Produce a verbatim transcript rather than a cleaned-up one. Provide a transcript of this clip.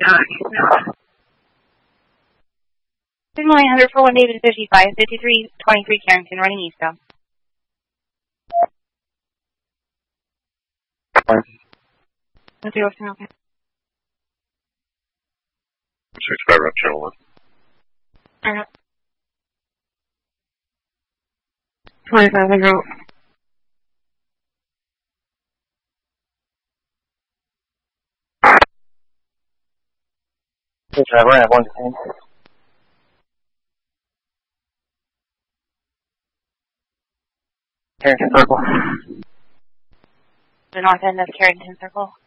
Good morning, one oh four one David fifty-five, fifty-three twenty-three Carrington, running eastbound. What's your option, okay? six five Rock Channel one. Alright. twenty-five hundred. Good driver, I have one ten. Carrington Circle. The north end of Carrington Circle.